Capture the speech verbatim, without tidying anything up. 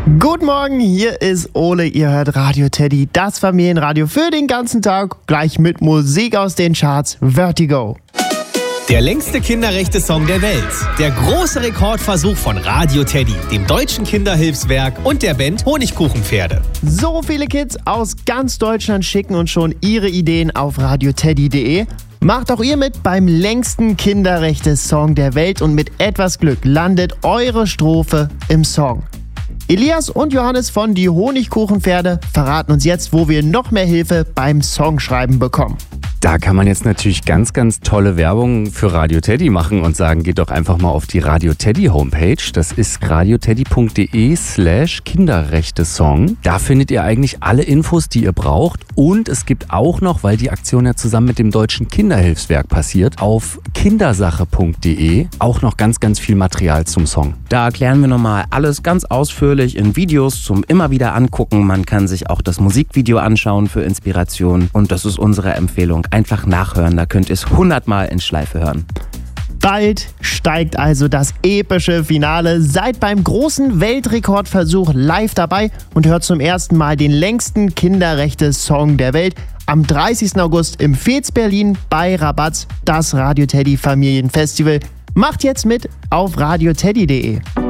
Guten Morgen, hier ist Ole, ihr hört Radio Teddy, das Familienradio für den ganzen Tag, gleich mit Musik aus den Charts, Vertigo. Der längste Kinderrechte-Song der Welt. Der große Rekordversuch von Radio Teddy, dem Deutschen Kinderhilfswerk und der Band Honigkuchenpferde. So viele Kids aus ganz Deutschland schicken uns schon ihre Ideen auf radioteddy punkt de. Macht auch ihr mit beim längsten Kinderrechte-Song der Welt und mit etwas Glück landet eure Strophe im Song. Elias und Johannes von Die Honigkuchenpferde verraten uns jetzt, wo wir noch mehr Hilfe beim Songschreiben bekommen. Da kann man jetzt natürlich ganz, ganz tolle Werbung für Radio Teddy machen und sagen, geht doch einfach mal auf die Radio Teddy Homepage. Das ist radioteddy punkt de slash Kinderrechte-Song. Da findet ihr eigentlich alle Infos, die ihr braucht. Und es gibt auch noch, weil die Aktion ja zusammen mit dem Deutschen Kinderhilfswerk passiert, auf kindersache punkt de auch noch ganz, ganz viel Material zum Song. Da erklären wir nochmal alles ganz ausführlich in Videos zum immer wieder angucken. Man kann sich auch das Musikvideo anschauen für Inspiration. Und das ist unsere Empfehlung. Einfach nachhören, da könnt ihr es hundertmal in Schleife hören. Bald steigt also das epische Finale. Seid beim großen Weltrekordversuch live dabei und hört zum ersten Mal den längsten Kinderrechte-Song der Welt am dreißigsten August im Fez Berlin bei Rabatz, das Radio Teddy Familienfestival. Macht jetzt mit auf radioteddy punkt de.